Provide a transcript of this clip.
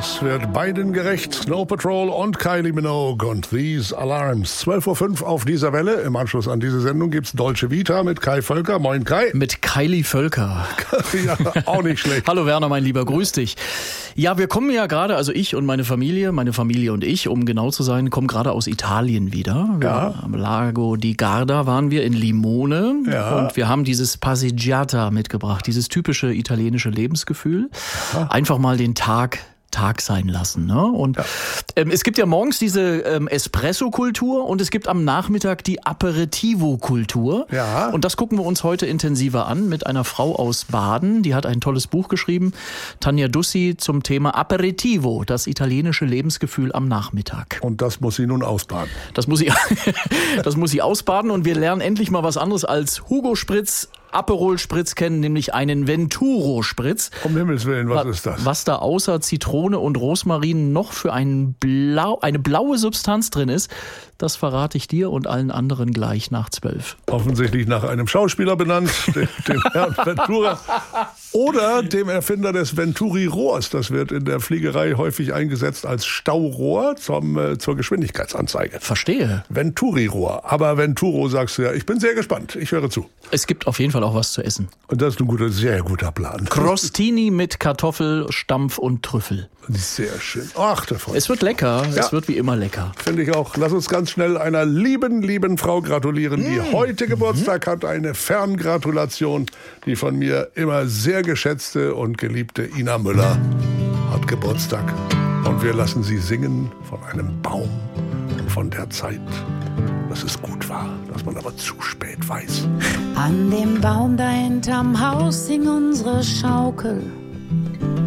Das wird beiden gerecht. Snow Patrol und Kylie Minogue und These Alarms. 12.05 Uhr auf dieser Welle. Im Anschluss an diese Sendung gibt's Dolce Vita mit Kai Völker. Moin Kai. Mit Kylie Völker. Ja, auch nicht schlecht. Hallo Werner, mein Lieber, grüß dich. Ja, wir kommen ja gerade, also ich und meine Familie und ich, um genau zu sein, kommen gerade aus Italien wieder. Ja. Am Lago di Garda waren wir in Limone. Ja. Und wir haben dieses Passeggiata mitgebracht, dieses typische italienische Lebensgefühl. Ja. Einfach mal den Tag sein lassen. Ne? Und es gibt ja morgens diese Espresso-Kultur und es gibt am Nachmittag die Aperitivo-Kultur. Ja. Und das gucken wir uns heute intensiver an mit einer Frau aus Baden. Die hat ein tolles Buch geschrieben, Tanja Dussi, zum Thema Aperitivo, das italienische Lebensgefühl am Nachmittag. Und das muss sie nun ausbaden. Das muss sie ausbaden und wir lernen endlich mal was anderes als Hugo Spritz, Aperol Spritz kennen, nämlich einen Venturo Spritz. Um Himmels Willen, was ist das? Was da außer Zitrone und Rosmarin noch für eine blaue Substanz drin ist, das verrate ich dir und allen anderen gleich nach 12. Offensichtlich nach einem Schauspieler benannt, dem Herrn Ventura. Oder dem Erfinder des Venturi-Rohrs. Das wird in der Fliegerei häufig eingesetzt als Staurohr zur Geschwindigkeitsanzeige. Verstehe. Venturi-Rohr. Aber Venturo sagst du ja. Ich bin sehr gespannt. Ich höre zu. Es gibt auf jeden Fall auch was zu essen. Und das ist ein sehr guter Plan. Crostini mit Kartoffel, Stampf und Trüffel. Sehr schön. Ach, der Freund. Es wird lecker. Ja. Es wird wie immer lecker. Finde ich auch. Lass uns ganz schnell einer lieben Frau gratulieren, die heute Geburtstag hat. Eine Ferngratulation, die von mir immer sehr geschätzte und geliebte Ina Müller hat Geburtstag. Und wir lassen sie singen von einem Baum und von der Zeit, dass es gut war, dass man aber zu spät weiß. An dem Baum da hinterm Haus hing unsere Schaukel.